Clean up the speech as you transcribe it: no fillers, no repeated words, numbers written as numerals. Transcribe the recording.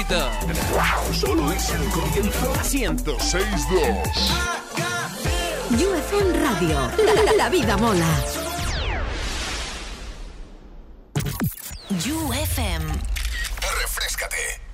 Factor. Solo es el comienzo. 106.2. UFM Radio. La vida mola. UFM. Refréscate.